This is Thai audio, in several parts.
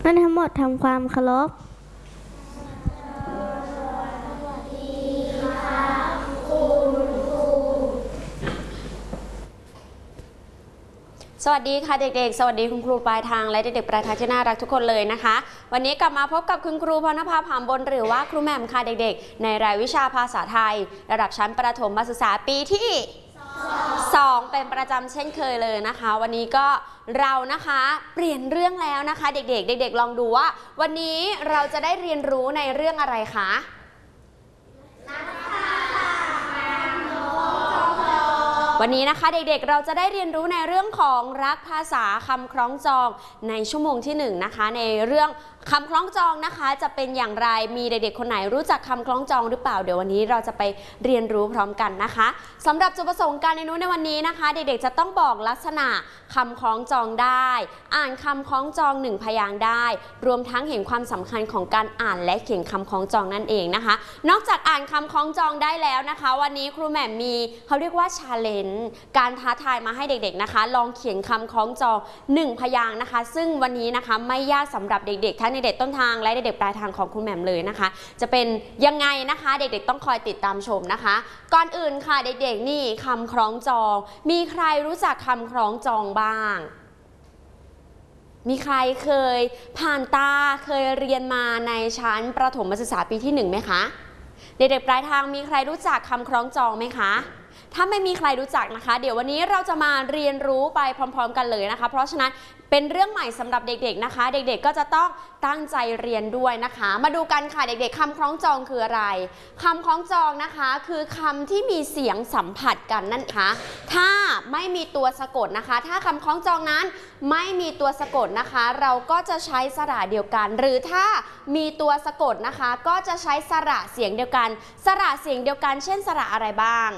พื่อนทั้งหมดทำความเคารพสวัสดีค่ะเด็กๆสวัสดีคุณครูปลายทางและเด็กๆปลายทางที่น่ารักทุกคนเลยนะคะวันนี้กลับมาพบกับคุณครูพรณภาผามบนหรือว่าครูแหม่มค่ะเด็กๆในรายวิชาภาษาไทยระดับชั้นประถมศึกษาปีที่2เป็นประจำเช่นเคยเลยนะคะวันนี้ก็เรานะคะเปลี่ยนเรื่องแล้วนะคะเด็กๆเด็กๆลองดูว่าวันนี้เราจะได้เรียนรู้ในเรื่องอะไรคะวันนี้นะคะเด็กๆเราจะได้เรียนรู้ในเรื่องของรักภาษาคำคล้องจองในชั่วโมงที่1นะคะในเรื่องคำคล้องจองนะคะจะเป็นอย่างไรมีเด็กๆคนไหนรู้จักคำคล้องจองหรือเปล่าเดี๋ยววันนี้เราจะไปเรียนรู้พร้อมกันนะคะสำหรับจุดประสงค์การเรียนรู้ในวันนี้นะคะเด็กๆจะต้องบอกลักษณะคำคล้องจองได้อ่านคำคล้องจอง1พยางค์ได้รวมทั้งเห็นความสำคัญของการอ่านและเขียนคำคล้องจองนั่นเองนะคะนอกจากอ่านคำคล้องจองได้แล้วนะคะวันนี้ครูแหม่มมีเขาเรียกว่า challenge การท้าทายมาให้เด็กๆนะคะลองเขียนคำคล้องจอง1พยางค์นะคะซึ่งวันนี้นะคะไม่ยากสำหรับเด็กๆทั้งเด็กๆต้นทางและเด็กๆปลายทางของครูแหม่มเลยนะคะจะเป็นยังไงนะคะเด็กๆต้องคอยติดตามชมนะคะก่อนอื่นค่ะเด็กๆนี่คำคล้องจองมีใครรู้จักคำคล้องจองบ้างมีใครเคยผ่านตาเคยเรียนมาในชั้นประถมศึกษาปีที่1ไหมคะเด็กๆปลายทางมีใครรู้จักคำคล้องจองไหมคะถ้าไม่มีใครรู้จักนะคะเดี๋ยววันนี้เราจะมาเรียนรู้ไปพร้อมๆกันเลยนะคะเพราะฉะนั้นเป็นเรื่องใหม่สำหรับเด็กๆนะคะเด็กๆก็จะต้องตั้งใจเรียนด้วยนะคะมาดูกันค่ะเด็กๆคำคล้องจองคืออะไรคำคล้องจองนะคะคือคำที่มีเสียงสัมผัสกันนั่นค่ะถ้าไม่มีตัวสะกดนะคะถ้าคำคล้องจองนั้นไม่มีตัวสะกดนะคะเราก็จะใช้สระเดียวกันหรือถ้ามีตัวสะกดนะคะก็จะใช้สระเสียงเดียวกันสระเสียงเดียวกันเช่นสระอะไรบ้าง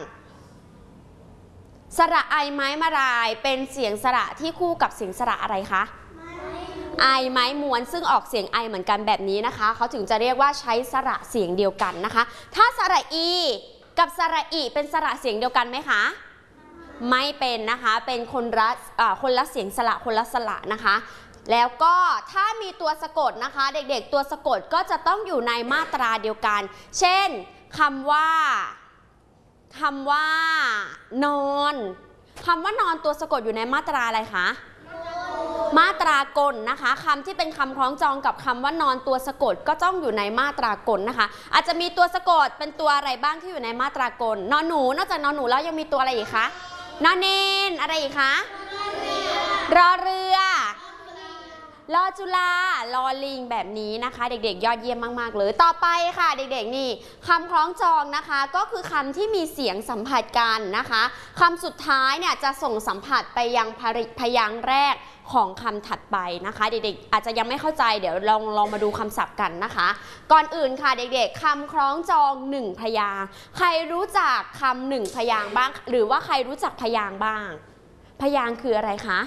สระไอไม้มารายเป็นเสียงสระที่คู่กับเสียงสระอะไรคะไอไม้ม้วนซึ่งออกเสียงไอเหมือนกันแบบนี้นะคะเขาถึงจะเรียกว่าใช้สระเสียงเดียวกันนะคะถ้าสระอีกับสระอีเป็นสระเสียงเดียวกันไหมคะไม่เป็นนะคะเป็นคนละเสียงสระคนละสระนะคะแล้วก็ถ้ามีตัวสะกดนะคะเด็กๆตัวสะกดก็จะต้องอยู่ในมาตราเดียวกันเช่นคำว่านอนคำว่านอนตัวสะกดอยู่ในมาตราอะไรคะมาตรากลนะคะคำที่เป็นคำคล้องจองกับคำว่านอนตัวสะกดก็ต้องอยู่ในมาตรากลนะคะอาจจะมีตัวสะกดเป็นตัวอะไรบ้างที่อยู่ในมาตรากลนอนหนูนอกจากนอนหนูแล้วยังมีตัวอะไรอีกคะนอนเนนอะไรอีกคะรอเรือลอจุฬาลอลิงแบบนี้นะคะเด็กๆยอดเยี่ยมมากๆเลยต่อไปค่ะเด็กๆนี่คำคล้องจองนะคะก็คือคำที่มีเสียงสัมผัสกันนะคะคำสุดท้ายเนี่ยจะส่งสัมผัสไปยังพยางค์แรกของคำถัดไปนะคะเด็กๆอาจจะยังไม่เข้าใจเดี๋ยวลองมาดูคำศัพท์กันนะคะก่อนอื่นค่ะเด็กๆคำคล้องจอง1พยางค์ใครรู้จักคำ1พยางค์บ้างหรือว่าใครรู้จักพยางค์บ้างพยางค์คืออะไรคะ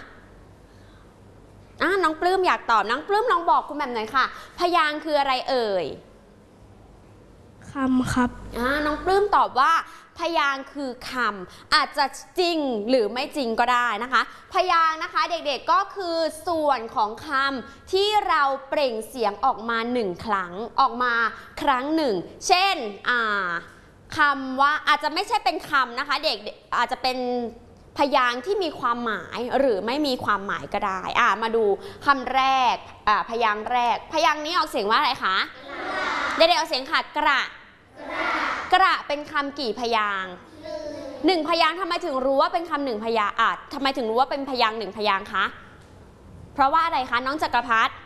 น้องปลื้มอยากตอบน้องปลื้มลองบอกคุณแหม่มหน่อยค่ะพยางค์คืออะไรเอ่ยคำครับน้องปลื้มตอบว่าพยางค์คือคำอาจจะจริงหรือไม่จริงก็ได้นะคะพยางค์นะคะเด็กๆก็คือส่วนของคำที่เราเปล่งเสียงออกมา1ครั้งออกมาครั้งหนึ่งเช่นคำว่าอาจจะไม่ใช่เป็นคำนะคะเด็กอาจจะเป็นพยางค์ที่มีความหมายหรือไม่มีความหมายก็ได้มาดูคำแรกพยางค์แรกพยางค์นี้ออกเสียงว่าอะไรคะเด็กๆออกเสียงค่ะกระเป็นคำกี่พยางค์1พยางค์ทำไมถึงรู้ว่าเป็นคำ1พยางค์ทำไมถึงรู้ว่าเป็นพยางค์1พยางค์คะเพราะว่าอะไรคะน้องจักรพัฒน์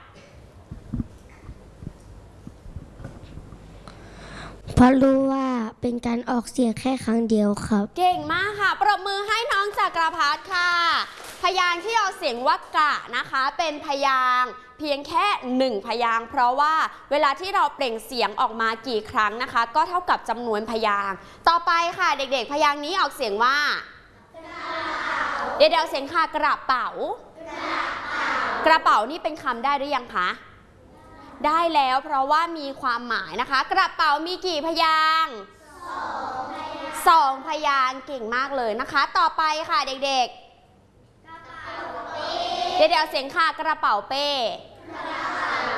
เพราะรู้ว่าเป็นการออกเสียงแค่ครั้งเดียวครับเก่งมากค่ะปรบมือให้น้องจักรพัฒน์ค่ะพยางค์ที่ออกเสียงว่ากระนะคะเป็นพยางค์เพียงแค่1พยางค์เพราะว่าเวลาที่เราเปล่งเสียงออกมากี่ครั้งนะคะก็เท่ากับจำนวนพยางค์ต่อไปค่ะเด็กๆพยางค์นี้ออกเสียงว่าเดี๋ยวเสียงค่ะกระเป๋ากระเป๋านี่เป็นคำได้หรือยังคะได้แล้วเพราะว่ามีความหมายนะคะกระเป๋ามีกี่พยางค์2พยางค์เก่งมากเลยนะคะต่อไปค่ะเด็กๆเดี๋ยวเสียงค่ะกระเป๋าเป้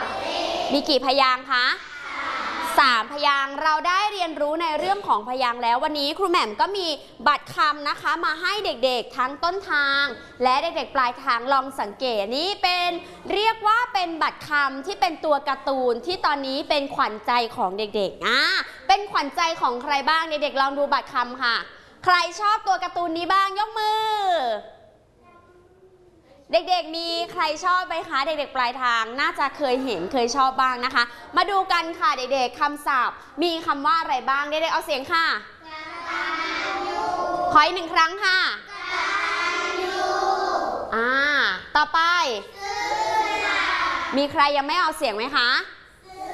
มีกี่พยางค์คะ3 พยางค์เราได้เรียนรู้ในเรื่องของพยางค์แล้ววันนี้ครูแหม่มก็มีบัตรคำนะคะมาให้เด็กๆทั้งต้นทางและเด็กๆปลายทางลองสังเกตนี่เป็นเรียกว่าเป็นบัตรคำที่เป็นตัวการ์ตูนที่ตอนนี้เป็นขวัญใจของเด็กๆเป็นขวัญใจของใครบ้างเด็กๆลองดูบัตรคำค่ะใครชอบตัวการ์ตูนนี้บ้างยกมือเด็กๆมีใครชอบไหมคะเด็กๆปลายทางน่าจะเคยเห็นเคยชอบบ้างนะคะมาดูกันค่ะเด็กๆคำศัพท์มีคำว่าอะไรบ้างเด็กๆเอาเสียงค่ะขออีก1 ครั้งค่ะต่อไปมีใครยังไม่เอาเสียงไหมคะ